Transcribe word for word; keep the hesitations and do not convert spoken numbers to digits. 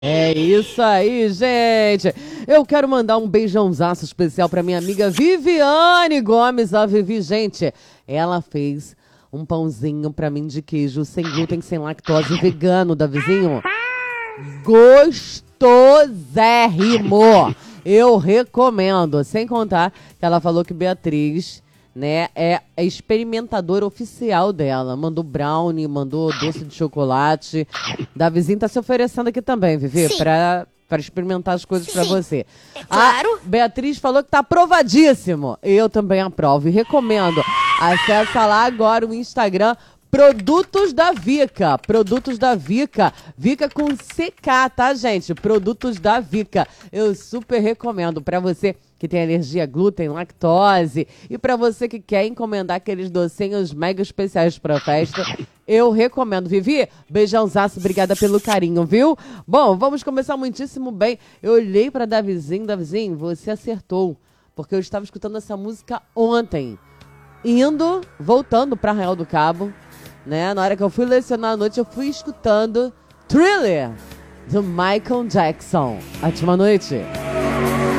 É isso aí, gente. Eu quero mandar um beijãozaço especial pra minha amiga Viviane Gomes. A Vivi, gente, ela fez um pãozinho pra mim de queijo sem glúten, sem lactose, vegano, da vizinho. Gostosérrimo. Eu recomendo. Sem contar que ela falou que Beatriz, né, é a experimentadora oficial dela. Mandou brownie, mandou doce de chocolate. Davizinho tá se oferecendo aqui também, Vivi, Sim. pra, pra experimentar as coisas pra Sim. você. É claro. A Beatriz falou que tá aprovadíssimo. Eu também aprovo e recomendo. Acessa lá agora o Instagram Produtos da Vica, Produtos da Vica, Vica com C K, tá, gente? Produtos da Vica, eu super recomendo pra você que tem alergia a glúten, lactose, e pra você que quer encomendar aqueles docinhos mega especiais pra festa, eu recomendo. Vivi, beijãozaço, obrigada pelo carinho, viu? Bom, vamos começar muitíssimo bem. Eu olhei pra Davizinho, Davizinho, você acertou, porque eu estava escutando essa música ontem, indo, voltando pra Arraial do Cabo, né? Na hora que eu fui lecionar à noite, eu fui escutando Thriller, do Michael Jackson. Ótima noite.